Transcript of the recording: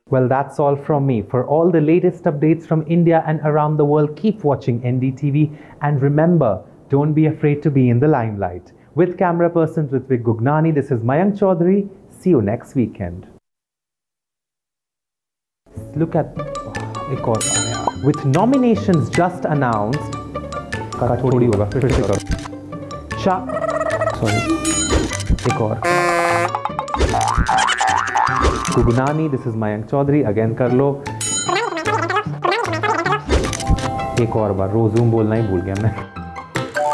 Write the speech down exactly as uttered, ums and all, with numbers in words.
Well, that's all from me. For all the latest updates from India and around the world, keep watching N D T V. And remember, don't be afraid to be in the limelight. With camera persons with Vik Gugnani, this is Mayank Chaudhary. See you next weekend. Look at... एक और with nominations just announced. थोड़ी होगा फिर से करो. शा sorry. एक और. Gugnani, this is Mayank Chaudhary. Again कर लो. एक और बार रोज़ूम बोलना ही भूल गया मैं.